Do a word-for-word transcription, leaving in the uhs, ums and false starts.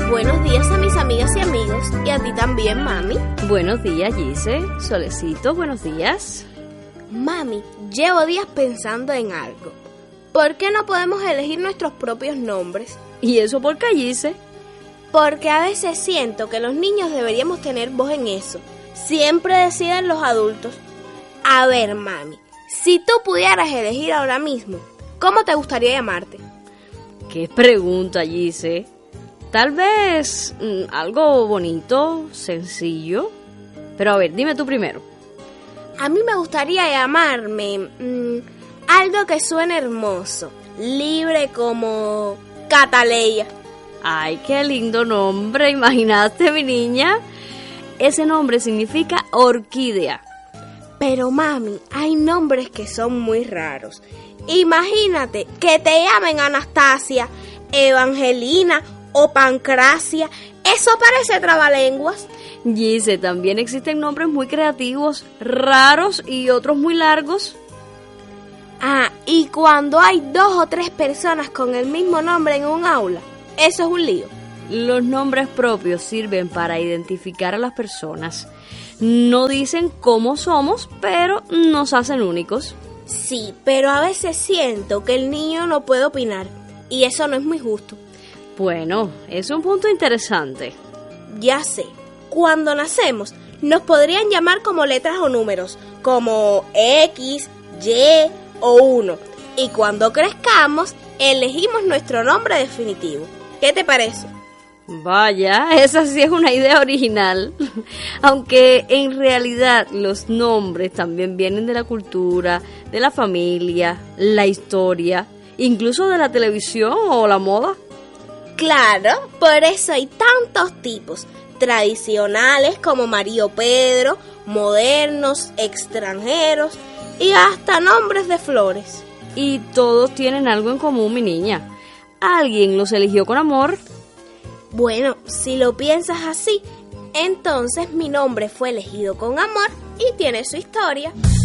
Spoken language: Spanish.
Buenos días a mis amigas y amigos, y a ti también, mami. Buenos días, Gise. Solecito, buenos días. Mami, llevo días pensando en algo. ¿Por qué no podemos elegir nuestros propios nombres? ¿Y eso por qué, Gise? Porque a veces siento que los niños deberíamos tener voz en eso. Siempre deciden los adultos. A ver, mami, si tú pudieras elegir ahora mismo, ¿cómo te gustaría llamarte? ¿Qué pregunta, Gise? Tal vez mmm, algo bonito, sencillo. Pero a ver, dime tú primero. A mí me gustaría llamarme mmm, algo que suene hermoso, libre como Cataleya. Ay, qué lindo nombre, ¿imaginaste, mi niña? Ese nombre significa orquídea. Pero mami, hay nombres que son muy raros. Imagínate que te llamen Anastasia, Evangelina o Pancracia. Eso parece trabalenguas. Gise, también existen nombres muy creativos, raros y otros muy largos. Ah, y cuando hay dos o tres personas con el mismo nombre en un aula, eso es un lío. Los nombres propios sirven para identificar a las personas. No dicen cómo somos, pero nos hacen únicos. Sí, pero a veces siento que el niño no puede opinar, y eso no es muy justo. Bueno, es un punto interesante. Ya sé, cuando nacemos nos podrían llamar como letras o números, como X, Y o uno. Y cuando crezcamos, elegimos nuestro nombre definitivo. ¿Qué te parece? Vaya, esa sí es una idea original. Aunque en realidad los nombres también vienen de la cultura, de la familia, la historia, incluso de la televisión o la moda. Claro, por eso hay tantos tipos, tradicionales como Mario Pedro, modernos, extranjeros y hasta nombres de flores. Y todos tienen algo en común, mi niña. ¿Alguien los eligió con amor? Bueno, si lo piensas así, entonces mi nombre fue elegido con amor y tiene su historia.